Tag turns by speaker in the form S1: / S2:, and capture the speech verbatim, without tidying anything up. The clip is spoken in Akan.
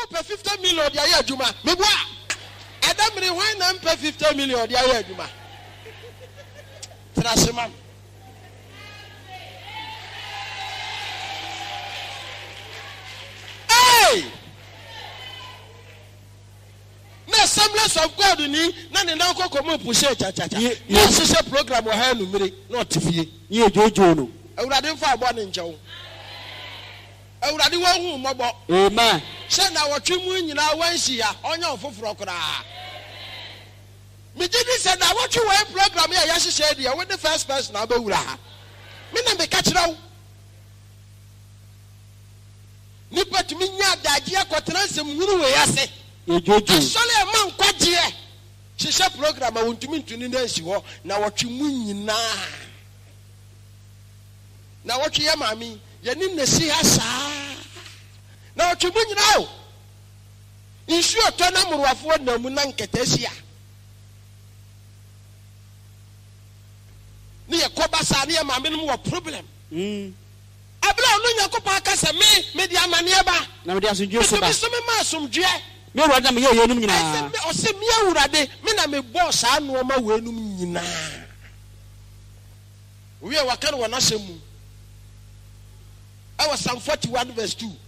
S1: per fifty million the year Juma. Me boy. Adam me why na per fifty million the year Juma. Trasman. Hey! Na semblance of God ni na ne na ko komo push cha cha cha. Na sise program wa ha numere na otifie.
S2: Ye jojo no.
S1: Awurade mfa abo ne nchew. Awurade wo hu mobo.
S2: Amen.
S1: Se na wotwe mu nyina wansi ya onya ofoforo kora. Me did say na wotwe we program ya ya hye dia we the first person abawura ha. Me na me ka kira wo. Ni patumi nya daje akotena nsem huru we yase.
S2: Ye jojo.
S1: Sole man kwaje. Hye program a wontumi ntuni na nsi ho na wotwe mu nyina. Na wotwe ya mami ya ni nesi ha saa. Na wotwe mu nyina o. Insu oto na muruafo na mu na nketesi a. Ni ye koba sa ni ya mami no mo problem.
S2: Mm.
S1: Abla onu nyakopa aka se me me di amane ba.
S2: Na me di asumdue so ba.
S1: So me ma asumdue.
S2: Me wurade me ye yenum nyina.
S1: O se me awurade me na me boss anu ma wenum nyina. We waka no na semu. I was Psalm forty-one verse two.